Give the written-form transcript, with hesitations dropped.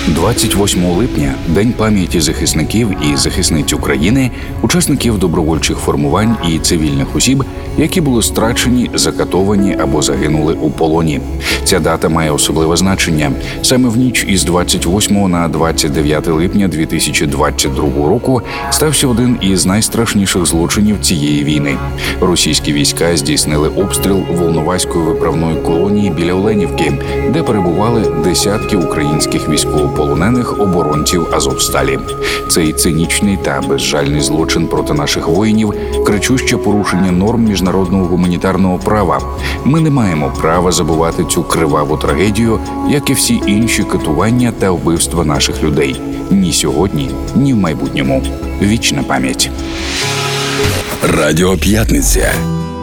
28 липня – День пам'яті захисників і захисниць України, учасників добровольчих формувань і цивільних осіб, які були страчені, закатовані або загинули у полоні. Ця дата має особливе значення. Саме в ніч із 28 на 29 липня 2022 року стався один із найстрашніших злочинів цієї війни. Російські війська здійснили обстріл Волноваської виправної колонії біля Оленівки, де перебували десятки українських військовополонених оборонців Азовсталі. Цей цинічний та безжальний злочин проти наших воїнів – кричуще порушення норм міжнародного гуманітарного права. Ми не маємо права забувати цю криваву трагедію, як і всі інші катування та вбивства наших людей. Ні сьогодні, ні в майбутньому. Вічна пам'ять. Радіо П'ятниця.